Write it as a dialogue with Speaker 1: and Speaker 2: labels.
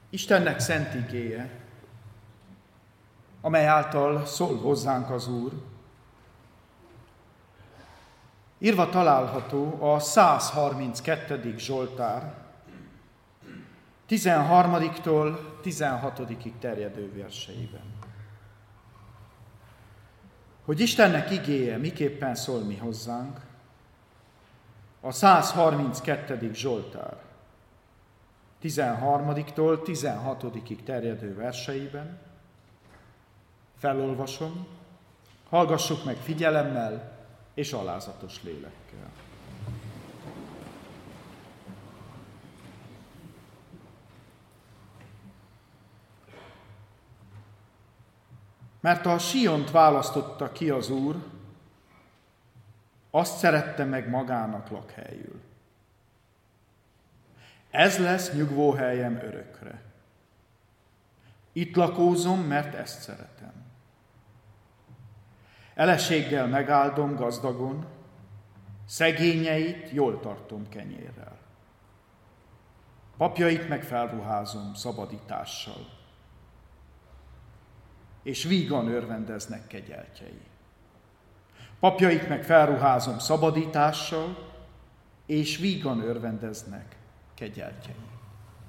Speaker 1: Istennek szent igéje, amely által szól hozzánk az Úr, írva található a 132. Zsoltár 13-tól 16-ig terjedő verseiben. Hogy Istennek igéje miképpen szól mi hozzánk, a 132. Zsoltár 13-tól 16-ig terjedő verseiben felolvasom, hallgassuk meg figyelemmel és alázatos lélekkel. Mert a Siont választotta ki az Úr, azt szerette meg magának lakhelyül. Ez lesz nyugvóhelyem örökre. Itt lakózom, mert ezt szeretem. Eleséggel megáldom gazdagon, szegényeit jól tartom kenyérrel. Papjait meg felruházom szabadítással, és vígan örvendeznek kegyeltjei. Papjait meg felruházom szabadítással, és vígan örvendeznek kegyeltjei.